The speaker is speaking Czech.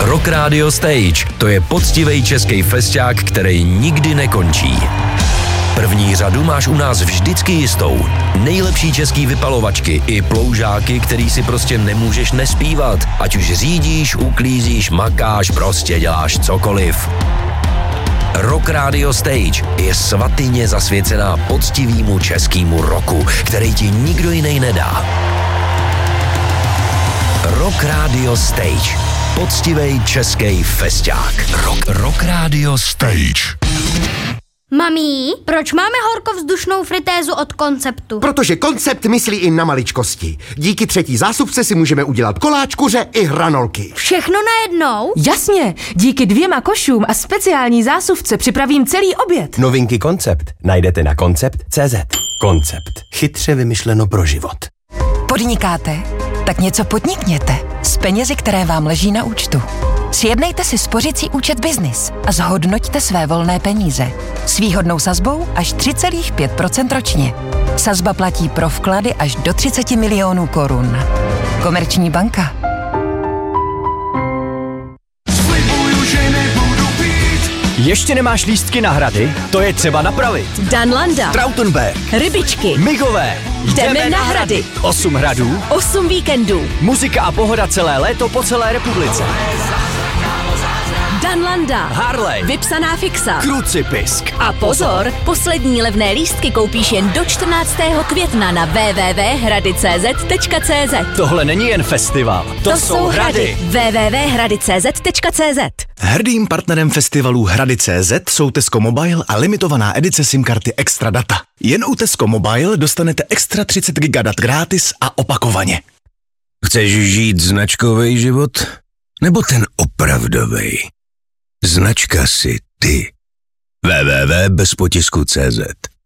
Rock Radio Stage, to je poctivej český festiák, který nikdy nekončí. První řadu máš u nás vždycky jistou. Nejlepší český vypalovačky i ploužáky, který si prostě nemůžeš nespívat. Ať už řídíš, uklízíš, makáš, prostě děláš cokoliv. Rock Radio Stage je svatyně zasvěcená poctivýmu českýmu rocku, který ti nikdo jiný nedá. Rock Radio Stage. Poctivej český festiák. Rock Radio Stage. Mami, proč máme horkovzdušnou fritézu od Konceptu? Protože Koncept myslí i na maličkosti. Díky třetí zásupce si můžeme udělat koláč, kuře i hranolky. Všechno najednou? Jasně, díky 2 košům a speciální zásuvce připravím celý oběd. Novinky Koncept najdete na koncept.cz. Koncept. Chytře vymyšleno pro život. Podnikáte? Tak něco podnikněte s penězi, které vám leží na účtu. Sjednejte si spořicí účet Business a zhodnoťte své volné peníze. S výhodnou sazbou až 3,5% ročně. Sazba platí pro vklady až do 30 milionů korun. Komerční banka. Ještě nemáš lístky na hrady? To je třeba napravit. Danlanda, Trautenberg, Rybičky, Migové. Jdeme na hrady. 8 hradů, 8 víkendů. muzika a pohoda celé léto po celé republice. Danlanda, Harley, vypsaná fixa. Krucipisk. A pozor, poslední levné lístky koupíš jen do 14. května na www.hrady.cz. Tohle není jen festival, to jsou hrady. www.hrady.cz. Hrdým partnerem festivalu Hrady.cz jsou Tesco Mobile a limitovaná edice SIM karty Extra Data. Jen u Tesco Mobile dostanete extra 30 GB dat gratis a opakovaně. Chceš žít značkový život? Nebo ten opravdovej? Značka si ty. www.bezpotisku.cz